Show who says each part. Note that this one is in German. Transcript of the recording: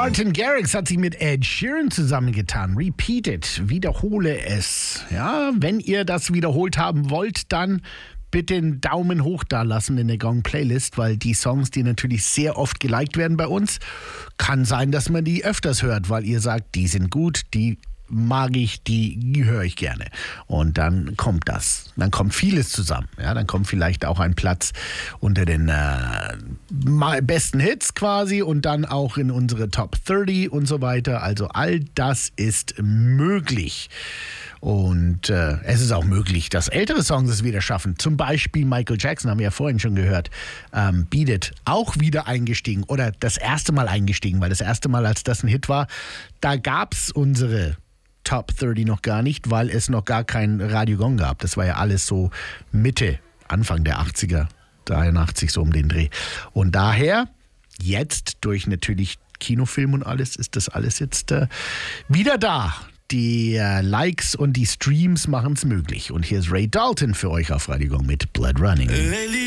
Speaker 1: Martin Garrix hat sich mit Ed Sheeran zusammengetan. Repeat it, wiederhole es. Ja, wenn ihr das wiederholt haben wollt, dann bitte einen Daumen hoch da lassen in der Gong-Playlist, weil die Songs, die natürlich sehr oft geliked werden bei uns, kann sein, dass man die öfters hört, weil ihr sagt, die sind gut, die mag ich, die höre ich gerne. Und dann kommt das. Dann kommt vieles zusammen. Ja, dann kommt vielleicht auch ein Platz unter den besten Hits quasi und dann auch in unsere Top 30 und so weiter. Also all das ist möglich. Und es ist auch möglich, dass ältere Songs es wieder schaffen. Zum Beispiel Michael Jackson, haben wir ja vorhin schon gehört, Beat It, auch wieder eingestiegen oder das erste Mal eingestiegen, weil das erste Mal, als das ein Hit war, da gab es unsere Top 30 noch gar nicht, weil es noch gar kein Radio Gong gab. Das war ja alles so Mitte, Anfang der 80er, 83 so um den Dreh. Und daher, jetzt durch natürlich Kinofilm und alles, ist das alles jetzt wieder da. Die Likes und die Streams machen es möglich. Und hier ist Ray Dalton für euch auf Radio Gong mit Blood Running.